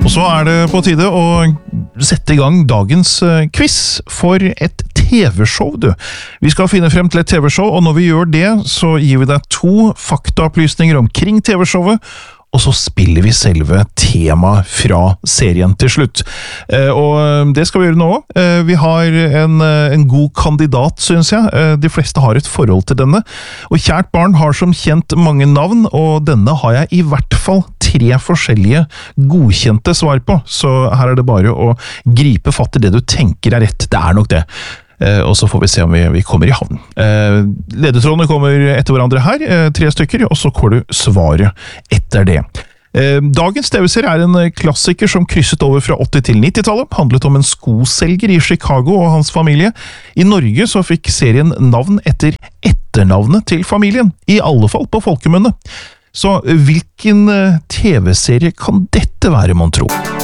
Og så det på tide å sette i gang dagens quiz for et TV-show, du. Vi skal finne frem til et TV-show, og når vi gjør det, så gir vi deg 2 faktaopplysninger omkring TV-showet, og så spiller vi selve temaet fra serien til slutt. Og det skal vi gjøre nå. Vi har en god kandidat, synes jeg. De fleste har et forhold til denne. Og kjært barn har som kjent mange navn, og denne har jeg i hvert fall 3 forskjellige godkjente svar på. Så her det bare å gripe fatt i det du tenker rett. Det nok det. Og så får vi se om vi kommer i havn. Ledetrådene kommer etter hverandre her, 3 stykker, og så får du svaret etter det. Dagens TV-serie en klassiker som krysset over fra 80- til 90-tallet, handlet om en skoselger i Chicago og hans familie. I Norge så fikk serien navn etter etternavnet til familien, i alle fall på folkemunne. Så hvilken TV-serie kan dette være, mon tro?